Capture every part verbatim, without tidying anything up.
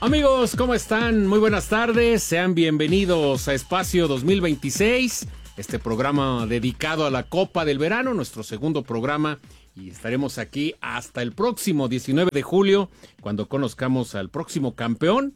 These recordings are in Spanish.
Amigos, ¿cómo están? Muy buenas tardes, sean bienvenidos a Espacio dos mil veintiséis, este programa dedicado a la Copa del Verano, nuestro segundo programa, y estaremos aquí hasta el próximo diecinueve de julio, cuando conozcamos al próximo campeón,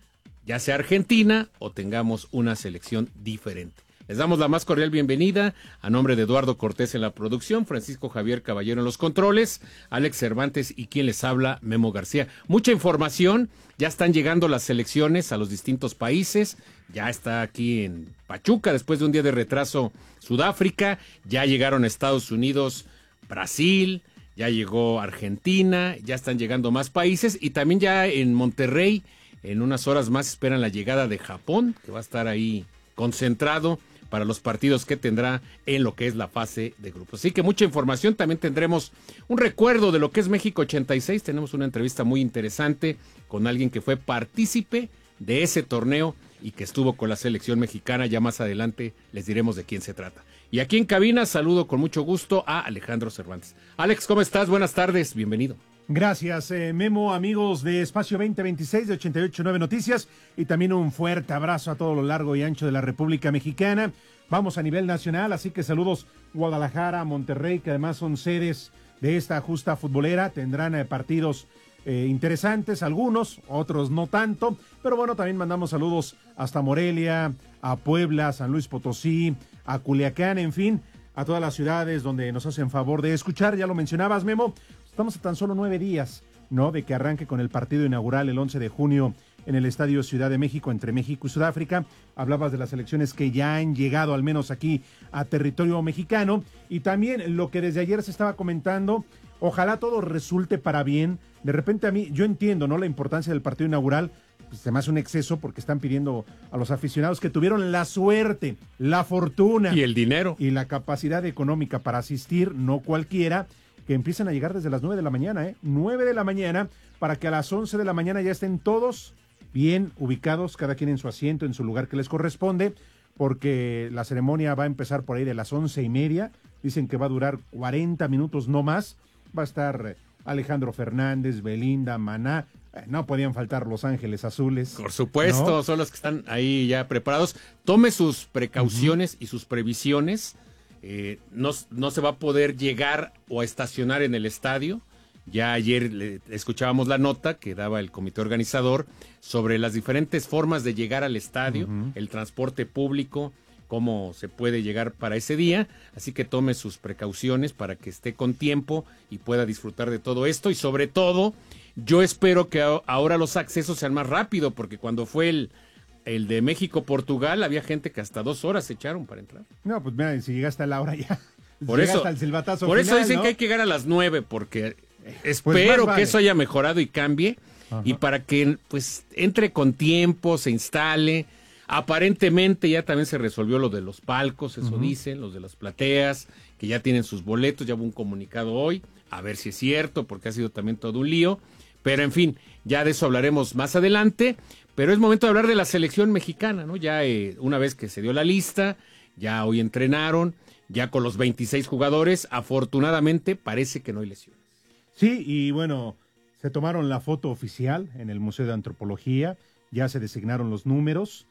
ya sea Argentina o tengamos una selección diferente. Les damos la más cordial bienvenida a nombre de Eduardo Cortés en la producción, Francisco Javier Caballero en los controles, Alex Cervantes y quien les habla, Memo García. Mucha información, ya están llegando las selecciones a los distintos países, ya está aquí en Pachuca después de un día de retraso Sudáfrica, ya llegaron a Estados Unidos, Brasil, ya llegó Argentina, ya están llegando más países y también ya en Monterrey, en unas horas más esperan la llegada de Japón, que va a estar ahí concentrado para los partidos que tendrá en lo que es la fase de grupos. Así que mucha información, también tendremos un recuerdo de lo que es México ochenta y seis, tenemos una entrevista muy interesante con alguien que fue partícipe de ese torneo y que estuvo con la selección mexicana, ya más adelante les diremos de quién se trata. Y aquí en cabina saludo con mucho gusto a Alejandro Cervantes. Alex, ¿cómo estás? Buenas tardes, bienvenido. Gracias, eh, Memo, amigos de Espacio veinte veintiséis de ochenta y ocho punto nueve Noticias, y también un fuerte abrazo a todo lo largo y ancho de la República Mexicana. Vamos a nivel nacional, así que saludos Guadalajara, Monterrey, que además son sedes de esta justa futbolera, tendrán eh, partidos eh, interesantes, algunos, otros no tanto, pero bueno, también mandamos saludos hasta Morelia, a Puebla, San Luis Potosí, a Culiacán, en fin, a todas las ciudades donde nos hacen favor de escuchar. Ya lo mencionabas, Memo, estamos a tan solo nueve días, ¿no?, de que arranque con el partido inaugural el once de junio en el Estadio Ciudad de México, entre México y Sudáfrica. Hablabas de las selecciones que ya han llegado al menos aquí a territorio mexicano, y también lo que desde ayer se estaba comentando, ojalá todo resulte para bien. De repente a mí, yo entiendo, ¿no?, la importancia del partido inaugural, pues se me hace un exceso porque están pidiendo a los aficionados que tuvieron la suerte, la fortuna y el dinero y la capacidad económica para asistir, no cualquiera, que empiezan a llegar desde las nueve de la mañana, ¿eh? nueve de la mañana, para que a las once de la mañana ya estén todos bien ubicados, cada quien en su asiento, en su lugar que les corresponde, porque la ceremonia va a empezar por ahí de las once y media, dicen que va a durar cuarenta minutos no más, va a estar Alejandro Fernández, Belinda, Maná, eh, no podían faltar Los Ángeles Azules. Por supuesto, ¿no? Son los que están ahí ya preparados. Tome sus precauciones uh-huh. y sus previsiones. Eh, no, no se va a poder llegar o a estacionar en el estadio. Ya ayer le, escuchábamos la nota que daba el comité organizador sobre las diferentes formas de llegar al estadio, uh-huh. el transporte público, cómo se puede llegar para ese día, así que tome sus precauciones para que esté con tiempo y pueda disfrutar de todo esto, y sobre todo, yo espero que a, ahora los accesos sean más rápido, porque cuando fue el El de México-Portugal, había gente que hasta dos horas se echaron para entrar. No, pues mira, si llegaste a la hora ya. Por eso, hasta el silbatazo por final, eso dicen, ¿no?, que hay que llegar a las nueve, porque espero pues vale. que eso haya mejorado y cambie. Ajá. Y para que pues entre con tiempo, se instale. Aparentemente ya también se resolvió lo de los palcos, eso uh-huh. dicen, los de las plateas, que ya tienen sus boletos, ya hubo un comunicado hoy, a ver si es cierto, porque ha sido también todo un lío. Pero en fin, ya de eso hablaremos más adelante. Pero es momento de hablar de la selección mexicana, ¿no? Ya eh, una vez que se dio la lista, ya hoy entrenaron, ya con los veintiséis jugadores, afortunadamente parece que no hay lesiones. Sí, y bueno, se tomaron la foto oficial en el Museo de Antropología, ya se designaron los números,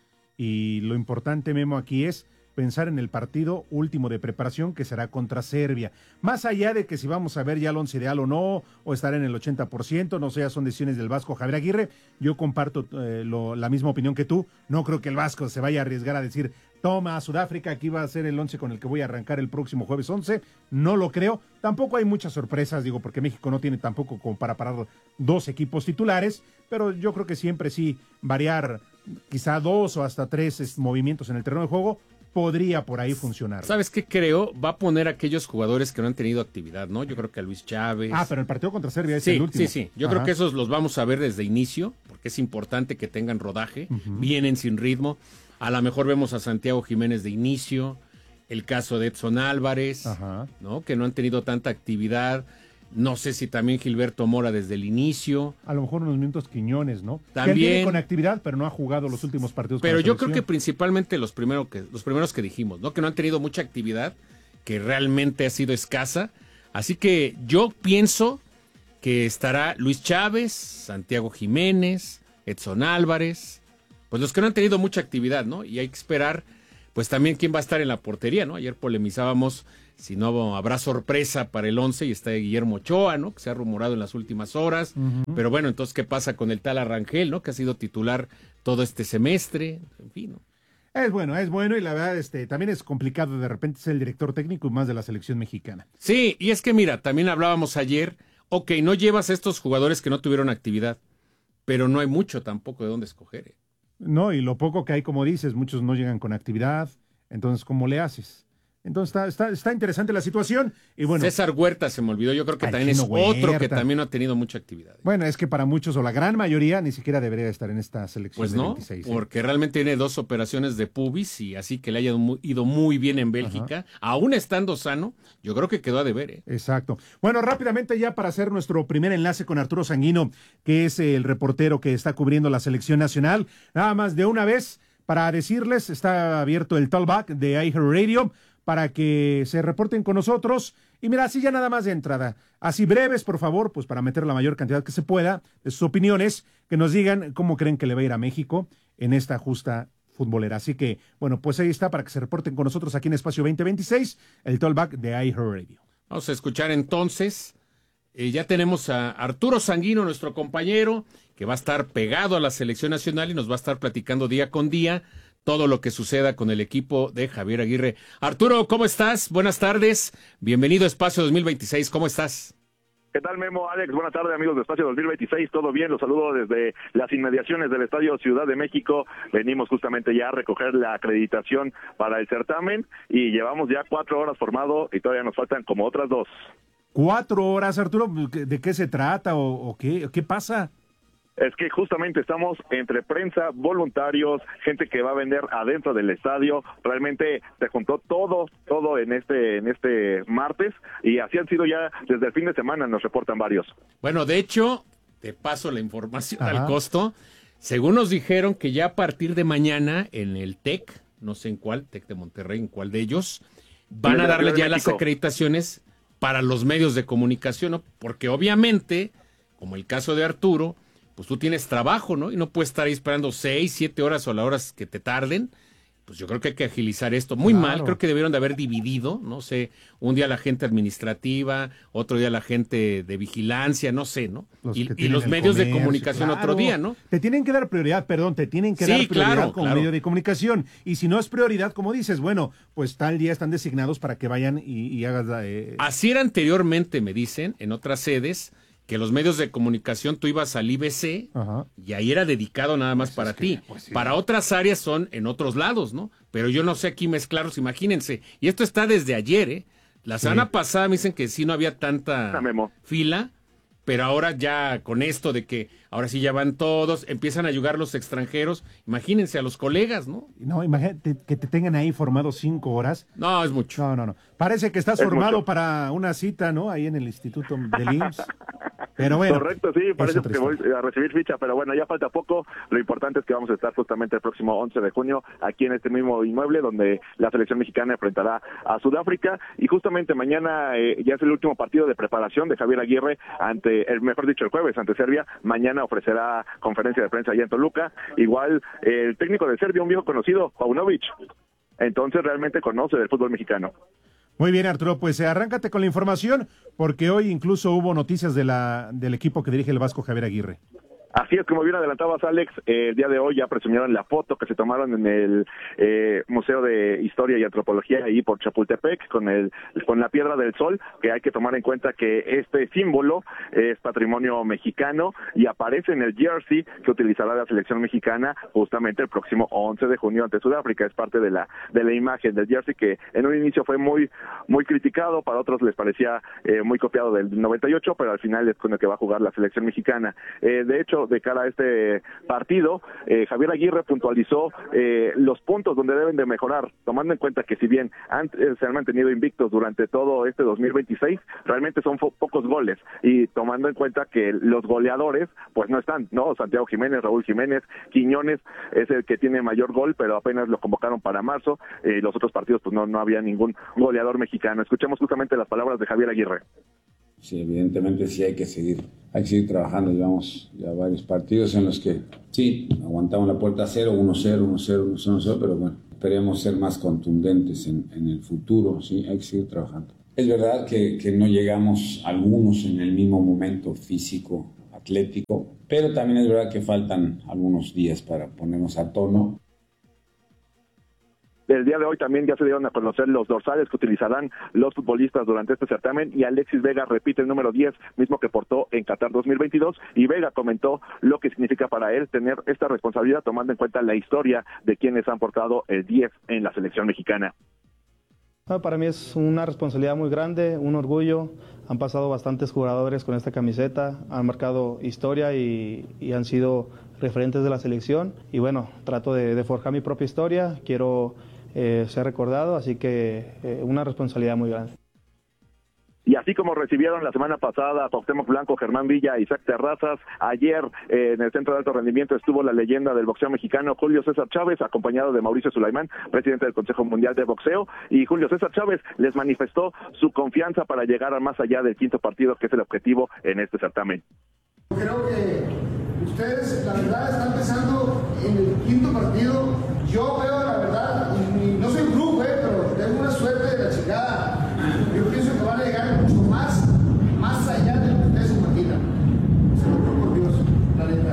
y lo importante, Memo, aquí es pensar en el partido último de preparación, que será contra Serbia. Más allá de que si vamos a ver ya el once ideal o no, o estar en el ochenta por ciento, no sé, son decisiones del Vasco Javier Aguirre. Yo comparto eh, lo, la misma opinión que tú. No creo que el Vasco se vaya a arriesgar a decir, toma, Sudáfrica, aquí va a ser el once con el que voy a arrancar el próximo jueves once. No lo creo. Tampoco hay muchas sorpresas, digo, porque México no tiene tampoco como para parar dos equipos titulares, pero yo creo que siempre sí variar quizá dos o hasta tres movimientos en el terreno de juego podría por ahí funcionar. ¿Sabes qué creo? Va a poner a aquellos jugadores que no han tenido actividad, ¿no? Yo creo que a Luis Chávez. Ah, pero el partido contra Serbia es sí, el último. Sí, sí, yo Ajá. creo que esos los vamos a ver desde inicio, porque es importante que tengan rodaje, uh-huh. vienen sin ritmo. A lo mejor vemos a Santiago Jiménez de inicio, el caso de Edson Álvarez, Ajá. ¿no? Que no han tenido tanta actividad. No sé si también Gilberto Mora desde el inicio. A lo mejor unos minutos Quiñones, ¿no? También. Que él viene con actividad, pero no ha jugado los últimos partidos. Pero yo creo que principalmente los, primero que los primeros que dijimos, ¿no? Que no han tenido mucha actividad, que realmente ha sido escasa. Así que yo pienso que estará Luis Chávez, Santiago Jiménez, Edson Álvarez, pues los que no han tenido mucha actividad, ¿no? Y hay que esperar, pues también quién va a estar en la portería, ¿no? Ayer polemizábamos si no habrá sorpresa para el once y está Guillermo Ochoa, ¿no? Que se ha rumorado en las últimas horas. Uh-huh. Pero bueno, entonces, ¿qué pasa con el tal Arrangel, ¿no? Que ha sido titular todo este semestre, en fin, ¿no? Es bueno, es bueno y la verdad este también es complicado de repente ser el director técnico y más de la selección mexicana. Sí, y es que mira, también hablábamos ayer, ok, no llevas a estos jugadores que no tuvieron actividad, pero no hay mucho tampoco de dónde escoger. ¿eh? No, y lo poco que hay, como dices, muchos no llegan con actividad, entonces, ¿cómo le haces? Entonces está, está, está interesante la situación y bueno. César Huerta se me olvidó, yo creo que Ay, también es Huerta. Otro que también no ha tenido mucha actividad. Bueno, es que para muchos o la gran mayoría ni siquiera debería estar en esta selección pues de no, veintiséis. ¿eh? Porque realmente tiene dos operaciones de pubis y así que le haya ido muy bien en Bélgica, ajá, aún estando sano, yo creo que quedó a deber. ¿eh? Exacto. Bueno, rápidamente ya para hacer nuestro primer enlace con Arturo Sanguino, que es el reportero que está cubriendo la selección nacional, nada más de una vez para decirles, está abierto el talkback de iHeartRadio para que se reporten con nosotros. Y mira, así ya nada más de entrada. Así breves, por favor, pues para meter la mayor cantidad que se pueda de sus opiniones, que nos digan cómo creen que le va a ir a México en esta justa futbolera. Así que, bueno, pues ahí está para que se reporten con nosotros aquí en Espacio veinte veintiséis, el talkback de iHeartRadio. Vamos a escuchar entonces. Eh, ya tenemos a Arturo Sanguino, nuestro compañero, que va a estar pegado a la selección nacional y nos va a estar platicando día con día todo lo que suceda con el equipo de Javier Aguirre. Arturo, ¿cómo estás? Buenas tardes. Bienvenido a Espacio dos mil veintiséis. ¿Cómo estás? ¿Qué tal, Memo? Alex, buenas tardes, amigos de Espacio dos mil veintiséis. ¿Todo bien? Los saludo desde las inmediaciones del Estadio Ciudad de México. Venimos justamente ya a recoger la acreditación para el certamen y llevamos ya cuatro horas formado y todavía nos faltan como otras dos. ¿Cuatro horas, Arturo? ¿De qué se trata o, o qué, qué pasa? Es que justamente estamos entre prensa, voluntarios, gente que va a vender adentro del estadio. Realmente se juntó todo, todo en este, en este martes y así han sido ya desde el fin de semana, nos reportan varios. Bueno, de hecho, te paso la información Ajá. al costo. Según nos dijeron que ya a partir de mañana en el TEC, no sé en cuál, TEC de Monterrey, en cuál de ellos, van a darle ya las acreditaciones para los medios de comunicación, ¿no? Porque obviamente, como el caso de Arturo, pues tú tienes trabajo, ¿no? Y no puedes estar ahí esperando seis, siete horas o las horas que te tarden. Pues yo creo que hay que agilizar esto. Muy Claro. mal, creo que debieron de haber dividido, no sé, un día la gente administrativa, otro día la gente de vigilancia, no sé, ¿no? Los y, que y tienen los el medios de comercio, comunicación claro. otro día, ¿no? Te tienen que dar prioridad, perdón, te tienen que Sí, dar prioridad claro, como claro. medio de comunicación. Y si no es prioridad, como dices, bueno, pues tal día están designados para que vayan y, y hagas la... Eh... Así era anteriormente, me dicen, en otras sedes, que los medios de comunicación tú ibas al I B C Ajá. y ahí era dedicado nada más Pues para es que, ti. pues sí. Para otras áreas son en otros lados, ¿no? Pero yo no sé aquí mezclarlos, imagínense. Y esto está desde ayer, ¿eh? La Sí. semana pasada me dicen que sí no había tanta Ah, Memo. fila, pero ahora ya con esto de que ahora sí ya van todos, empiezan a llegar los extranjeros, imagínense a los colegas, ¿no? No, imagínate que te tengan ahí formado cinco horas. No, es mucho. No, no, no. Parece que estás Es formado mucho. para una cita, ¿no? Ahí en el Instituto del I M S S. Pero bueno. Correcto, sí, parece otra que voy a recibir ficha, pero bueno, ya falta poco. Lo importante es que vamos a estar justamente el próximo once de junio aquí en este mismo inmueble donde la selección mexicana enfrentará a Sudáfrica y justamente mañana eh, ya es el último partido de preparación de Javier Aguirre ante, el mejor dicho, el jueves ante Serbia. Mañana ofrecerá conferencia de prensa allá en Toluca. Igual eh, el técnico de Serbia, un viejo conocido, Paunovic. Entonces realmente conoce del fútbol mexicano. Muy bien, Arturo, pues eh, arráncate con la información, porque hoy incluso hubo noticias de la, del equipo que dirige el Vasco Javier Aguirre. Así es, como bien adelantabas, Alex, eh, el día de hoy ya presumieron la foto que se tomaron en el eh, Museo de Historia y Antropología ahí por Chapultepec con el con la Piedra del Sol, que hay que tomar en cuenta que este símbolo es patrimonio mexicano y aparece en el jersey que utilizará la selección mexicana justamente el próximo once de junio ante Sudáfrica. Es parte de la de la imagen del jersey que en un inicio fue muy muy criticado, para otros les parecía eh, muy copiado del noventa y ocho, pero al final es con el que va a jugar la selección mexicana. Eh, de hecho, de cara a este partido, eh, Javier Aguirre puntualizó eh, los puntos donde deben de mejorar, tomando en cuenta que si bien han, eh, se han mantenido invictos durante todo este dos mil veintiséis, realmente son fo- pocos goles, y tomando en cuenta que los goleadores pues no están, ¿no? Santiago Jiménez, Raúl Jiménez, Quiñones es el que tiene mayor gol, pero apenas lo convocaron para marzo, eh, los otros partidos pues no, no había ningún goleador mexicano. Escuchemos justamente las palabras de Javier Aguirre. Sí, evidentemente sí hay que seguir, hay que seguir trabajando. Llevamos ya varios partidos en los que sí, aguantamos la puerta a cero, uno cero, uno cero, uno cero, pero bueno, esperemos ser más contundentes en, en el futuro, sí, hay que seguir trabajando. Es verdad que, que no llegamos algunos en el mismo momento físico, atlético, pero también es verdad que faltan algunos días para ponernos a tono. El día de hoy también ya se dieron a conocer los dorsales que utilizarán los futbolistas durante este certamen y Alexis Vega repite el número diez, mismo que portó en Qatar dos mil veintidós, y Vega comentó lo que significa para él tener esta responsabilidad tomando en cuenta la historia de quienes han portado el diez en la selección mexicana. Para mí es una responsabilidad muy grande, un orgullo. Han pasado bastantes jugadores con esta camiseta, han marcado historia y, y han sido referentes de la selección. Y bueno, trato de, de forjar mi propia historia, quiero eh, ser recordado, así que eh, una responsabilidad muy grande. Y así como recibieron la semana pasada a Cuauhtémoc Blanco, Germán Villa y Isaac Terrazas, ayer eh, en el Centro de Alto Rendimiento estuvo la leyenda del boxeo mexicano Julio César Chávez, acompañado de Mauricio Sulaimán, presidente del Consejo Mundial de Boxeo, y Julio César Chávez les manifestó su confianza para llegar a más allá del quinto partido, que es el objetivo en este certamen. Creo que ustedes, la verdad, están pensando en el quinto partido. Yo veo, la verdad, y, y no soy brujo, eh, pero tengo una suerte de la chingada. Yo pienso que van a llegar mucho más, más allá de lo que ustedes se imaginan. Se lo juro por Dios, la neta.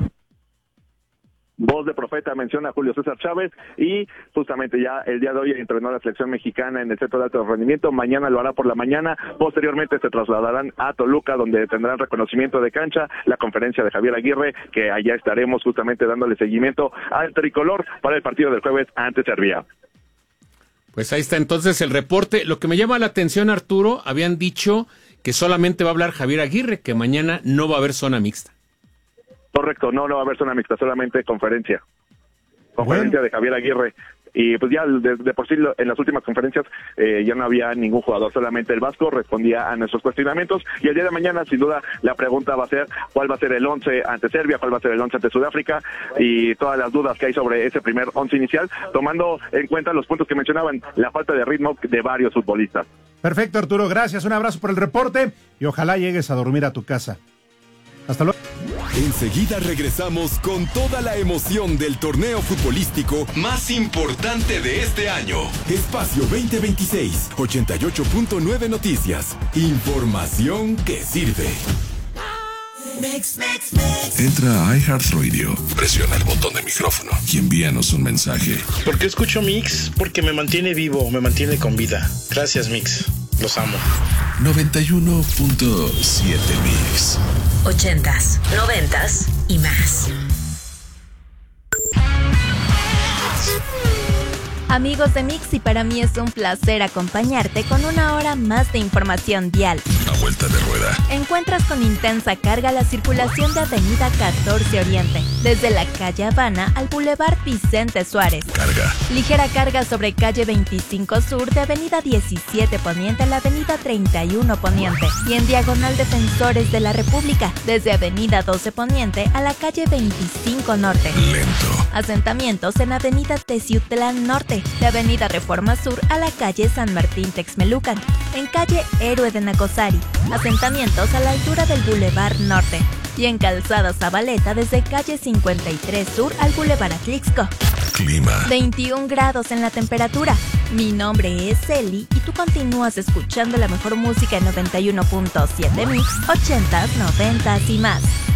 Voz de profeta menciona a Julio César Chávez y justamente ya el día de hoy entrenó a la selección mexicana en el Centro de Alto Rendimiento. Mañana lo hará por la mañana. Posteriormente se trasladarán a Toluca, donde tendrán reconocimiento de cancha, la conferencia de Javier Aguirre, que allá estaremos justamente dándole seguimiento al tricolor para el partido del jueves ante Serbia. Pues ahí está entonces el reporte. Lo que me llama la atención, Arturo, habían dicho que solamente va a hablar Javier Aguirre, que mañana no va a haber zona mixta. Correcto, no, no va a haber zona mixta, solamente conferencia. Conferencia bueno. de Javier Aguirre. Y pues ya de, de por sí en las últimas conferencias eh, ya no había ningún jugador, solamente el Vasco respondía a nuestros cuestionamientos. Y el día de mañana, sin duda, la pregunta va a ser cuál va a ser el once ante Serbia, cuál va a ser el once ante Sudáfrica y todas las dudas que hay sobre ese primer once inicial, tomando en cuenta los puntos que mencionaban, la falta de ritmo de varios futbolistas. Perfecto, Arturo, gracias, un abrazo por el reporte y ojalá llegues a dormir a tu casa. Hasta luego. Enseguida regresamos con toda la emoción del torneo futbolístico más importante de este año. Espacio veinte veintiséis, ochenta y ocho punto nueve Noticias. Información que sirve. Mix, mix, mix. Entra a iHeartRadio, presiona el botón de micrófono y envíanos un mensaje. ¿Por qué escucho Mix? Porque me mantiene vivo, me mantiene con vida. Gracias, Mix. Los amo. noventa y uno punto siete Mix. Ochentas, noventas y más. Amigos de Mix, y para mí es un placer acompañarte con una hora más de información vial. A vuelta de rueda. Encuentras con intensa carga la circulación de Avenida catorce Oriente, desde la calle Habana al Boulevard Vicente Suárez. Carga. Ligera carga sobre calle veinticinco Sur de Avenida diecisiete Poniente a la Avenida treinta y uno Poniente. Y en diagonal Defensores de la República, desde Avenida doce Poniente a la calle veinticinco Norte. Lento. Asentamientos en Avenida Teciutlán Norte, de Avenida Reforma Sur a la calle San Martín Texmelucan, en calle Héroe de Nacosari, asentamientos a la altura del Boulevard Norte, y en Calzada Zabaleta desde calle cincuenta y tres Sur al Boulevard Atlixco. Clima. veintiún grados en la temperatura. Mi nombre es Eli y tú continúas escuchando la mejor música en noventa y uno punto siete Mix, ochentas, noventas y más.